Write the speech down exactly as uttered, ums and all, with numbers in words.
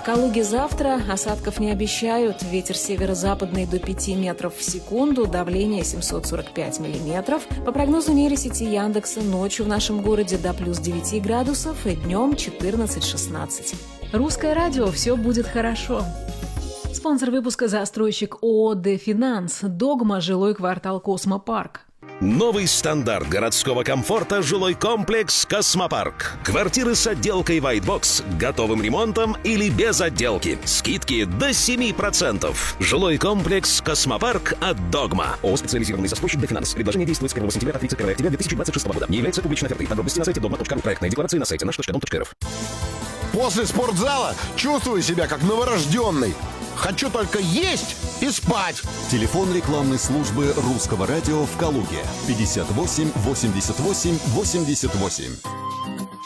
В Калуге завтра осадков не обещают. Ветер северо-западный до пяти метров в секунду, давление семьсот сорок пять миллиметров. По прогнозу нейросети Яндекса, ночью в нашем городе до плюс девяти градусов и днем четырнадцать-шестнадцать. Русское радио, все будет хорошо. Спонсор выпуска — застройщик ООО «Дефинанс». Догма, жилой квартал «Космопарк». Новый стандарт городского комфорта – жилой комплекс «Космопарк». Квартиры с отделкой White Box, готовым ремонтом или без отделки. Скидки до семи процентов. Жилой комплекс «Космопарк» от «Догма». ООО «Специализированный застройщик Дефинанс». Предложение действует с первого сентября по тридцать первого октября две тысячи двадцать шестого года. Не является публичной офертой. Подробности на сайте догма точка ру. Проектная декларация на сайте наш точка дом точка эр эф. После спортзала чувствую себя как новорожденный. Хочу только есть и спать. Телефон рекламной службы Русского радио в Калуге. пятьдесят восемь восемьдесят восемь восемьдесят восемь.